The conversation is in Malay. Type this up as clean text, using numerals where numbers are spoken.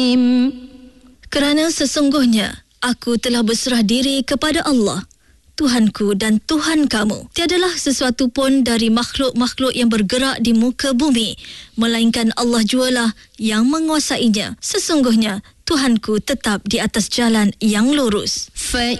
Kerana sesungguhnya aku telah berserah diri kepada Allah, Tuhanku dan Tuhan kamu. Tiadalah sesuatu pun dari makhluk-makhluk yang bergerak di muka bumi, melainkan Allah jualah yang menguasainya. Sesungguhnya Tuhanku tetap di atas jalan yang lurus.